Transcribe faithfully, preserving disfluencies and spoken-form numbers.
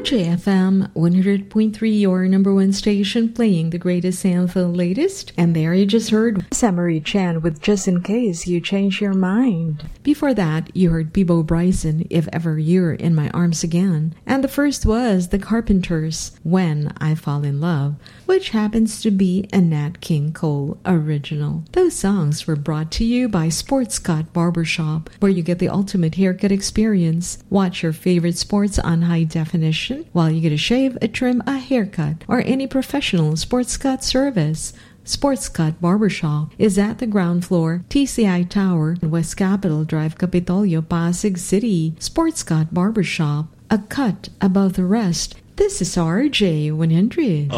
J F M one hundred point three, your number one station, playing the greatest and the latest. And there you just heard Samarie Chan with Just In Case You Change Your Mind. Before that, you heard Peabo Bryson, If Ever You're in My Arms Again. And the first was The Carpenters, When I Fall in Love, which happens to be a Nat King Cole original. Those songs were brought to you by Sports Cut Barbershop, where you get the ultimate haircut experience. Watch your favorite sports on high definition while you get a shave, a trim, a haircut, or any professional sports cut service. Sports Cut Barbershop is at the ground floor, T C I Tower, West Capitol Drive, Capitolio, Pasig City. Sports Cut Barbershop, a cut above the rest. This is R J one hundred.